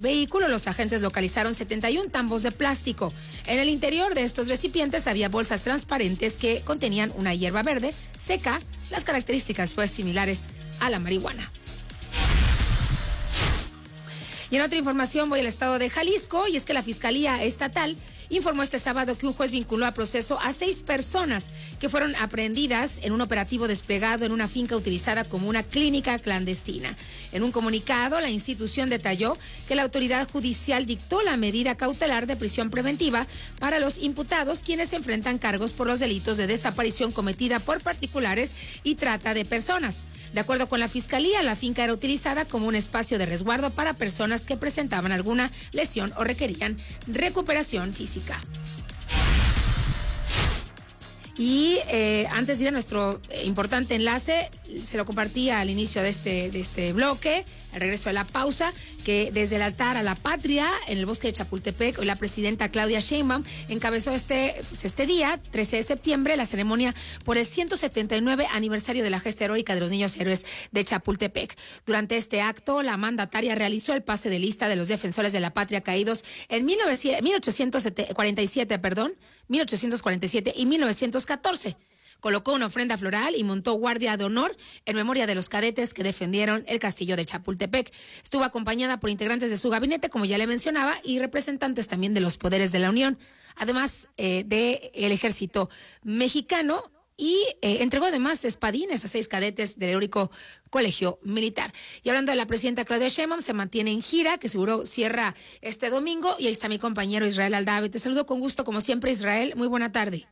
vehículo, los agentes localizaron 71 tambos de plástico. En el interior de estos recipientes había bolsas transparentes que contenían una hierba verde seca, las características pues similares a la marihuana. Y en otra información voy al estado de Jalisco, y es que la Fiscalía Estatal informó este sábado que un juez vinculó a proceso a 6 personas que fueron aprehendidas en un operativo desplegado en una finca utilizada como una clínica clandestina. En un comunicado, la institución detalló que la autoridad judicial dictó la medida cautelar de prisión preventiva para los imputados, quienes enfrentan cargos por los delitos de desaparición cometida por particulares y trata de personas. De acuerdo con la Fiscalía, la finca era utilizada como un espacio de resguardo para personas que presentaban alguna lesión o requerían recuperación física. Y antes de ir a nuestro importante enlace, se lo compartí al inicio de este bloque, al regreso de la pausa, que desde el altar a la patria en el bosque de Chapultepec, hoy la presidenta Claudia Sheinbaum encabezó este día, 13 de septiembre, la ceremonia por el 179 aniversario de la gesta heroica de los niños héroes de Chapultepec. Durante este acto, la mandataria realizó el pase de lista de los defensores de la patria caídos en 1847 y 1914. Colocó una ofrenda floral y montó guardia de honor en memoria de los cadetes que defendieron el castillo de Chapultepec. Estuvo acompañada por integrantes de su gabinete, como ya le mencionaba, y representantes también de los poderes de la Unión, además del ejército mexicano, y entregó además espadines a 6 cadetes del heroico colegio militar. Y hablando de la presidenta Claudia Sheinbaum, se mantiene en gira, que seguro cierra este domingo, y ahí está mi compañero Israel Aldave. Te saludo con gusto, como siempre, Israel. Muy buena tarde.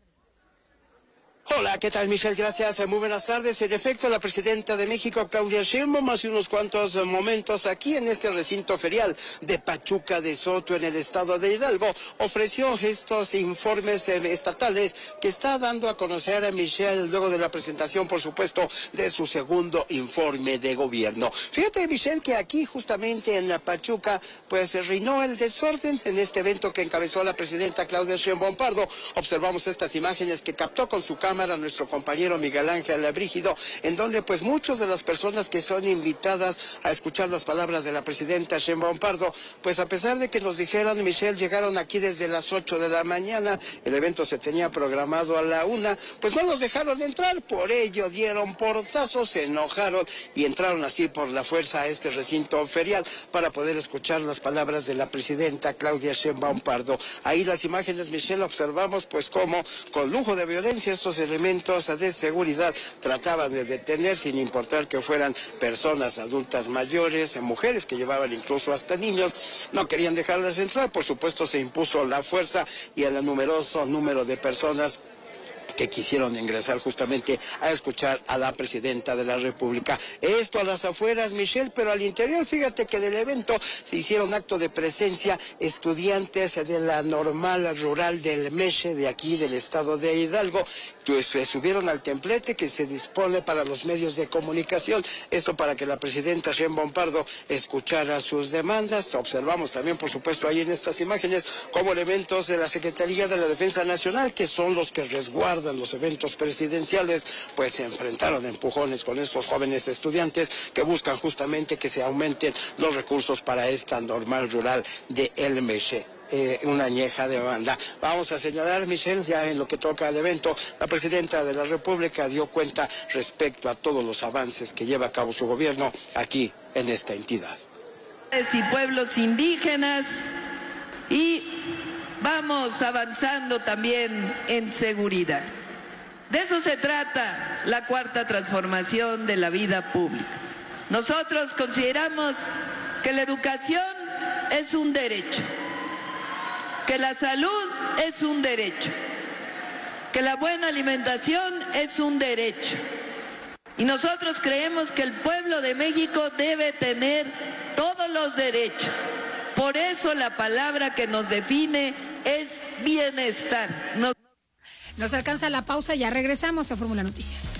Hola, ¿qué tal, Michelle? Gracias, muy buenas tardes. En efecto, la presidenta de México, Claudia Sheinbaum, hace unos cuantos momentos aquí en este recinto ferial de Pachuca de Soto, en el estado de Hidalgo, ofreció estos informes estatales que está dando a conocer a Michelle luego de la presentación, por supuesto, de su segundo informe de gobierno. Fíjate, Michelle, que aquí justamente en la Pachuca, pues reinó el desorden en este evento que encabezó la presidenta Claudia Sheinbaum Pardo. Observamos estas imágenes que captó con su cámara nuestro compañero Miguel Ángel Brígido, en donde pues muchas de las personas que son invitadas a escuchar las palabras de la presidenta Sheinbaum Pardo, pues a pesar de que nos dijeron, Michelle, llegaron aquí desde las 8 de la mañana, el evento se tenía programado a la 1, pues no los dejaron entrar, por ello dieron portazos, se enojaron y entraron así por la fuerza a este recinto ferial para poder escuchar las palabras de la presidenta Claudia Sheinbaum Pardo. Ahí las imágenes, Michelle, observamos pues cómo con lujo de violencia estos elementos de seguridad trataban de detener, sin importar que fueran personas adultas mayores, mujeres que llevaban incluso hasta niños, no querían dejarlas entrar. Por supuesto se impuso la fuerza y el numeroso número de personas que quisieron ingresar justamente a escuchar a la presidenta de la República. Esto a las afueras, Michelle, pero al interior, fíjate que del evento se hicieron acto de presencia estudiantes de la normal rural del Meche, de aquí del estado de Hidalgo, que se subieron al templete que se dispone para los medios de comunicación, esto para que la presidenta Sheinbaum Pardo escuchara sus demandas. Observamos también, por supuesto, ahí en estas imágenes, como elementos de la Secretaría de la Defensa Nacional, que son los que resguardan los eventos presidenciales, pues se enfrentaron a empujones con estos jóvenes estudiantes que buscan justamente que se aumenten los recursos para esta normal rural de El Meche. Una añeja demanda. Vamos a señalar, Michelle, ya en lo que toca al evento, la presidenta de la República dio cuenta respecto a todos los avances que lleva a cabo su gobierno aquí en esta entidad. Y pueblos indígenas, y vamos avanzando también en seguridad. De eso se trata la cuarta transformación de la vida pública. Nosotros consideramos que la educación es un derecho, que la salud es un derecho, que la buena alimentación es un derecho. Y nosotros creemos que el pueblo de México debe tener todos los derechos. Por eso la palabra que nos define es bienestar. Nos alcanza la pausa, ya regresamos a Fórmula Noticias.